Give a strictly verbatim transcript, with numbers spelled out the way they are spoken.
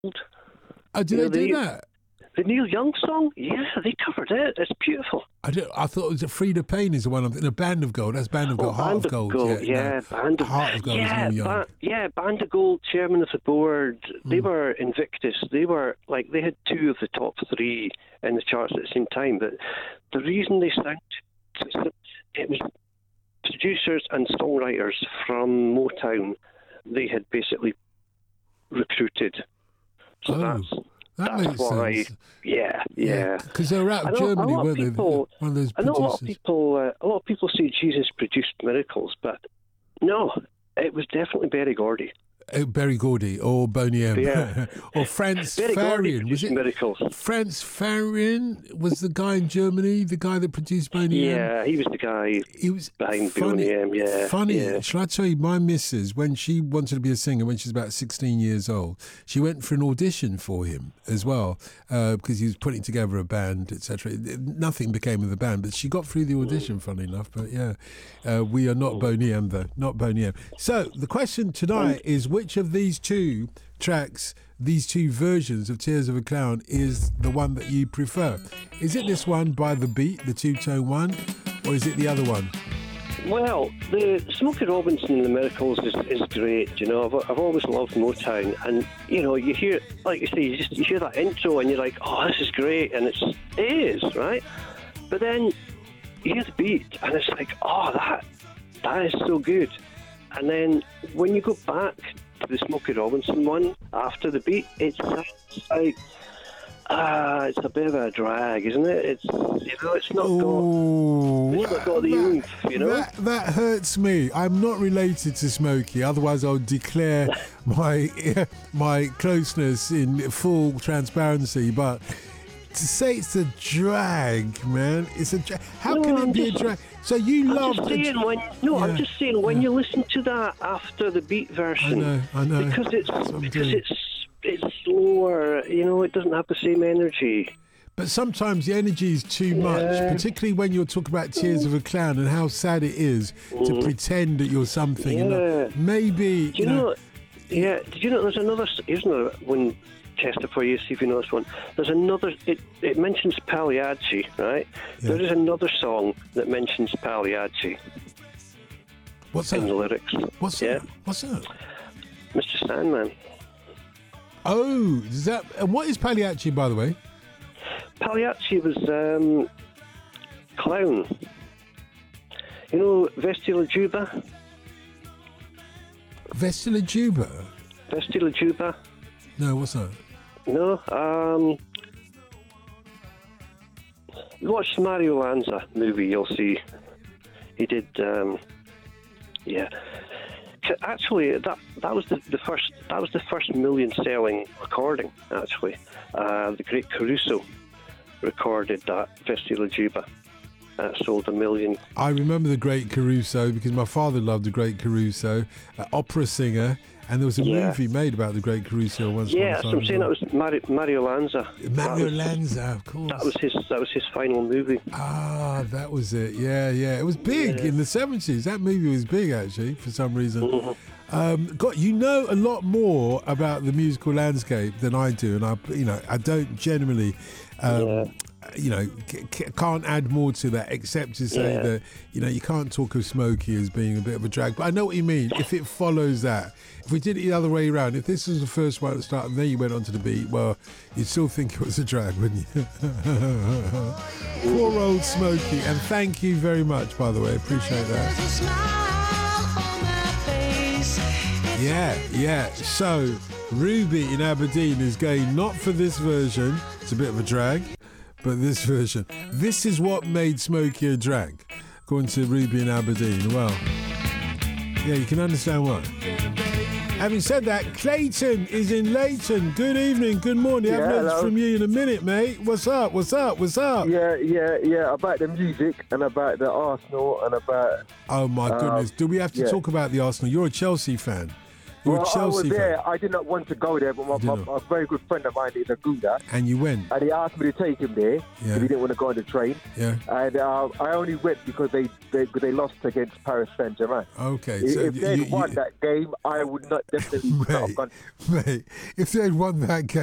Oh, did You they know, do the- that? The Neil Young song? Yeah, they covered it. It's beautiful. I, don't, I thought it was a Frida Payne is the one. In a Band of Gold. That's Band of Gold. Oh, Heart Band of Gold. Gold. Yeah, Yeah, no. Band of Heart of Gold yeah, is Neil Young. ba- yeah, Band of Gold, chairman of the board. They Mm. were Invictus. They were like they had two of the top three in the charts at the same time. But the reason they sang to- it was producers and songwriters from Motown. They had basically recruited. So Oh, that's that that's makes why. sense. Yeah, yeah. Because they were out I of know- a Germany, lot of weren't they? people- One of those I know a lot of producers. people. Uh, a lot of people say Jesus produced miracles, but no, it was definitely Berry Gordy. Uh, Berry Gordy or Boney M. Yeah. or Franz Berry Gordy Farian. Was produced it miracles. Franz Farian was the guy in Germany, the guy that produced Boney M? Yeah, he was the guy He was behind funny. Boney M. Yeah, Funny. yeah. Shall I tell you, my missus, when she wanted to be a singer, when she was about sixteen years old, she went for an audition for him as well, uh, because he was putting together a band, et cetera. Nothing became of the band, but she got through the audition, funnily enough. But yeah, uh, we are not Boney M, though. Not Boney M. So the question tonight is, which of these two tracks, these two versions of Tears of a Clown, is the one that you prefer? Is it this one by The Beat, the two-tone one, or is it the other one? Well, the Smokey Robinson and the Miracles is, is great. You know, I've, I've always loved Motown, and you know, you hear, like you say, you just you hear that intro, and you're like, oh, this is great, and it's it is right. But then you hear the beat, and it's like, oh, that that is so good. And then when you go back to the Smokey Robinson one after the beat, it's like, ah, it's a bit of a drag, isn't it? It's, you know, it's not Oh, got, it's not got the that, oomph, you know. that, that hurts me. I'm not related to Smokey, otherwise I'll declare my my closeness in full transparency. But to say it's a drag, man, it's a drag. How No, can it I'm be just- a drag? So you I'm love just the saying when no, Yeah, I'm just saying when yeah. you listen to that after the beat version, I know, I know. because it's That's what I'm because doing. it's it's slower. You know, it doesn't have the same energy. But sometimes the energy is too much, Yeah. particularly when you're talking about Tears of a Clown and how sad it is to pretend that you're something. And Mm. Yeah. that maybe, Do you know? Yeah. Did you know? There's another. Here's another one. Chester, for you, see if you know this one. There's another. It it mentions Pagliacci, right? Yeah. There is another song that mentions Pagliacci what's in the that? lyrics. What's yeah. that? What's that? Mister Sandman. Oh, is that? And what is Pagliacci, by the way? Pagliacci was um, clown. You know Vestila Juba? Vestila Juba? Vestila Juba? No, what's that? No. Um, watch the Mario Lanza movie, you'll see. He did, um, yeah. C- Actually, that that was the, the first that was the first million-selling recording. Actually, uh, the great Caruso recorded that Vestila Juba. Uh, sold a million. I remember the great Caruso because my father loved the great Caruso, uh, opera singer, and there was a Yeah. movie made about the great Caruso once. Yeah, upon a that's time what I'm as saying. well. That was Mario, Mario Lanza. Mario that was, Lanza, of course. That was his. That was his final movie. Ah, that was it. Yeah, yeah. It was big Yeah. in the seventies. That movie was big, actually, for some reason. Mm-hmm. Um, God, you know a lot more about the musical landscape than I do, and I, you know, I don't generally, um, Yeah. you know, c- c- can't add more to that except to say Yeah. that, you know, you can't talk of Smokey as being a bit of a drag. But I know what you mean. If it follows that, if we did it the other way around, if this was the first one at the start and then you went on to the beat, well, you'd still think it was a drag, wouldn't you? Poor old Smokey. And thank you very much, by the way. Appreciate that. There's a smile on my face. Yeah, yeah. So, Ruby in Aberdeen is going not for this version, it's a bit of a drag, but this version. This is what made Smokey a drag, according to Ruby in Aberdeen. Well, yeah, you can understand why. Having said that, Clayton is in Leighton. Good evening, good morning. I haven't Yeah, heard hello. from you in a minute, mate. What's up, what's up, what's up? Yeah, yeah, yeah. About the music and about the Arsenal and about. Oh, my Uh, goodness. Do we have to yeah. talk about the Arsenal? You're a Chelsea fan. You were Well, a Chelsea I was fan. there. I did not want to go there, but my, You did my, not. a very good friend of mine is a Gouda, And you went. and he asked me to take him there Yeah. because he didn't want to go on the train. Yeah. And uh, I only went because they, they they lost against Paris Saint-Germain. Okay. If, so if you- they'd you- won you- that game, I would not definitely would not have Mate, gone. mate, if they'd won that game.